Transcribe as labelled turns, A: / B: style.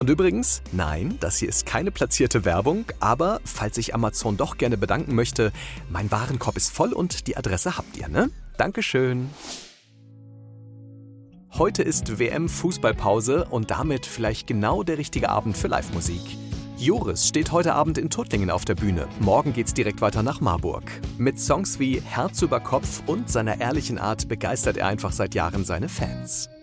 A: Und übrigens, nein, das hier ist keine platzierte Werbung, aber falls sich Amazon doch gerne bedanken möchte, mein Warenkorb ist voll und die Adresse habt ihr, ne? Dankeschön. Heute ist WM-Fußballpause und damit vielleicht genau der richtige Abend für Live-Musik. Joris steht heute Abend in Tuttlingen auf der Bühne. Morgen geht's direkt weiter nach Marburg. Mit Songs wie Herz über Kopf und seiner ehrlichen Art begeistert er einfach seit Jahren seine Fans.